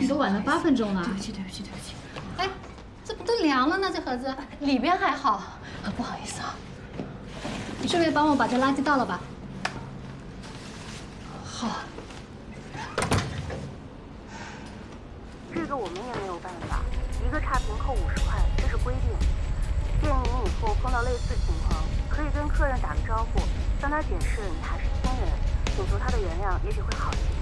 你都晚了8分钟了。 对不起，对不起，对不起。 哎，这不都凉了呢？这盒子里边还好，不好意思啊。 你顺便帮我把这垃圾倒了吧。 好。 这个我们也没有办法，一个差评扣50块，这是规定。建议您以后碰到类似情况，可以跟客人打个招呼，向他解释你还是亲人，请求他的原谅，也许会好一点。